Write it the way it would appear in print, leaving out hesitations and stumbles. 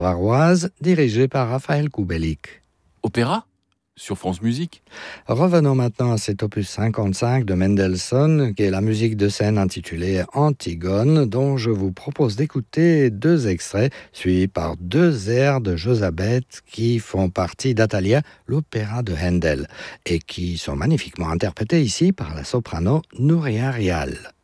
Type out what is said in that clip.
bavaroise dirigée par Raphaël Kubelik. Opéra sur France Musique. Revenons maintenant à cet opus 55 de Mendelssohn, qui est la musique de scène intitulée Antigone, dont je vous propose d'écouter 2 extraits, suivis par 2 airs de Josabeth qui font partie d'Atalia, l'opéra de Handel, et qui sont magnifiquement interprétés ici par la soprano Nouria Rial.